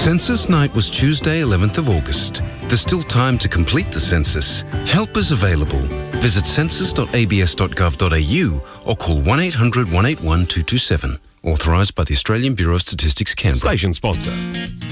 Census night was Tuesday, 11th of August. There's still time to complete the census. Help is available. Visit census.abs.gov.au or call 1-800-181-227. Authorised by the Australian Bureau of Statistics, Canberra. Station sponsor.